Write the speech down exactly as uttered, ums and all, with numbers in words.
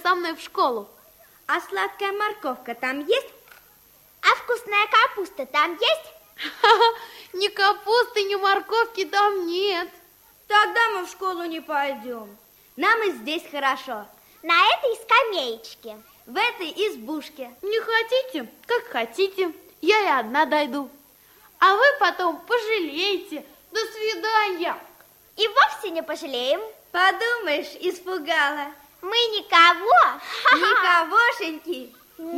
со мной в школу. А сладкая морковка там есть? А вкусная капуста там есть? Ни капусты, ни морковки там нет. Тогда мы в школу не пойдем. Нам и здесь хорошо. На этой скамеечке. В этой избушке. Не хотите? Как хотите. Я и одна дойду. А вы потом пожалеете. До свидания. И вовсе не пожалеем. Подумаешь, испугала. Мы никого. Никогошеньки.